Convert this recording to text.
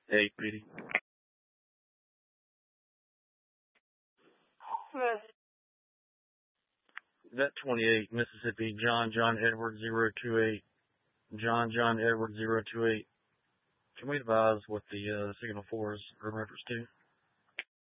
Hey, Petey. Vet 28, Mississippi, John Edward 028. John Edward 028. Can we advise what the signal for is in reference to?